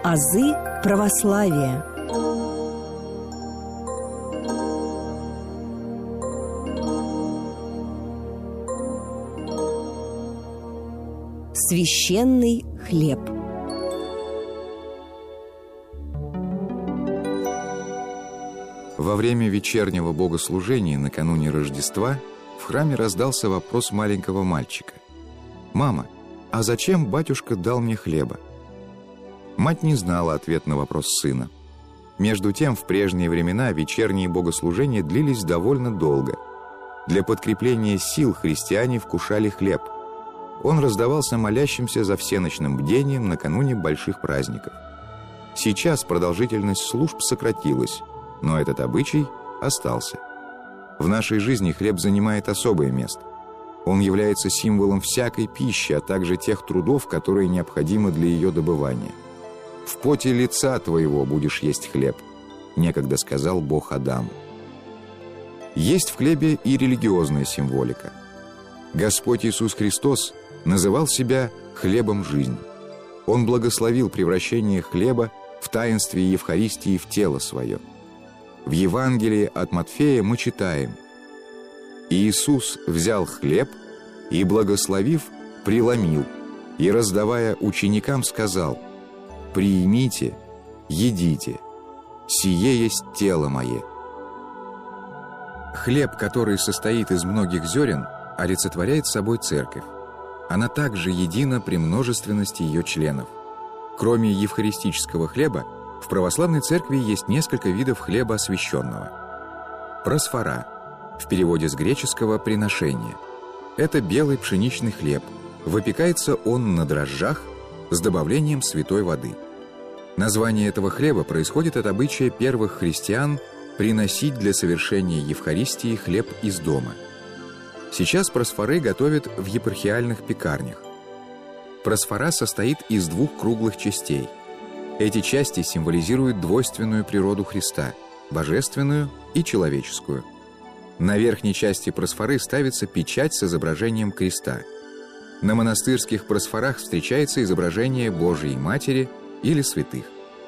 Азы православия. Священный хлеб. Во время вечернего богослужения накануне Рождества в храме раздался вопрос маленького мальчика: «Мама, а зачем батюшка дал мне хлеба?» Мать не знала ответ на вопрос сына. Между тем, в прежние времена вечерние богослужения длились довольно долго. Для подкрепления сил христиане вкушали хлеб. Он раздавался молящимся за всеночным бдением накануне больших праздников. Сейчас продолжительность служб сократилась, но этот обычай остался. В нашей жизни хлеб занимает особое место. Он является символом всякой пищи, а также тех трудов, которые необходимы для ее добывания. «В поте лица твоего будешь есть хлеб», — некогда сказал Бог Адаму. Есть в хлебе и религиозная символика. Господь Иисус Христос называл себя хлебом жизни. Он благословил превращение хлеба в таинстве Евхаристии в тело свое. В Евангелии от Матфея мы читаем: «Иисус взял хлеб и, благословив, преломил, и, раздавая ученикам, сказал: „Приимите, едите, сие есть тело мое“». Хлеб, который состоит из многих зерен, олицетворяет собой церковь. Она также едина при множественности ее членов. Кроме евхаристического хлеба, в православной церкви есть несколько видов хлеба освященного. Просфора, в переводе с греческого «приношение». Это белый пшеничный хлеб. Выпекается он на дрожжах с добавлением святой воды. Название этого хлеба происходит от обычая первых христиан приносить для совершения Евхаристии хлеб из дома. Сейчас просфоры готовят в епархиальных пекарнях. Просфора состоит из двух круглых частей. Эти части символизируют двойственную природу Христа – божественную и человеческую. На верхней части просфоры ставится печать с изображением креста. На монастырских просфорах встречается изображение Божией Матери или святых.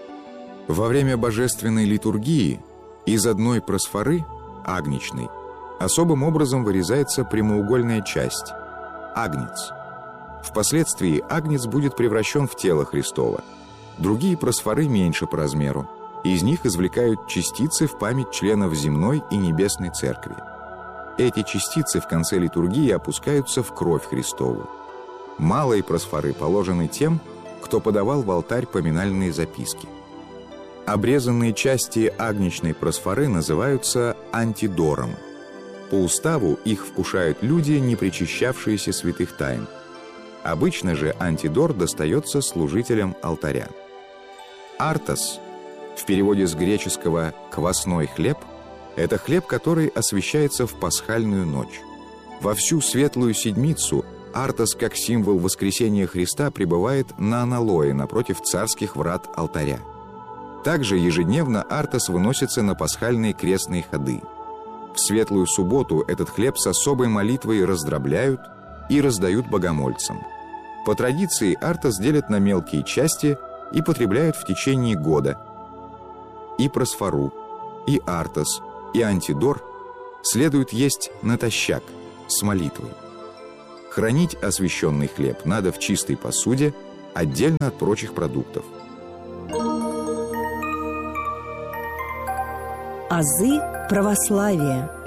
Во время божественной литургии из одной просфоры, агнечной, особым образом вырезается прямоугольная часть – агнец. Впоследствии агнец будет превращен в тело Христово. Другие просфоры меньше по размеру. Из них извлекают частицы в память членов земной и небесной церкви. Эти частицы в конце литургии опускаются в кровь Христову. Малые просфоры положены тем, кто подавал в алтарь поминальные записки. Обрезанные части агнечной просфоры называются антидором. По уставу их вкушают люди, не причащавшиеся святых тайн. Обычно же антидор достается служителям алтаря. Артос, в переводе с греческого «квасной хлеб», это хлеб, который освящается в пасхальную ночь. Во всю Светлую Седмицу Артос, как символ воскресения Христа, пребывает на аналое напротив царских врат алтаря. Также ежедневно Артос выносится на пасхальные крестные ходы. В Светлую Субботу этот хлеб с особой молитвой раздробляют и раздают богомольцам. По традиции Артос делят на мелкие части и потребляют в течение года. И просфору, и артос, и антидор следует есть натощак, с молитвой. Хранить освященный хлеб надо в чистой посуде, отдельно от прочих продуктов. Азы православия.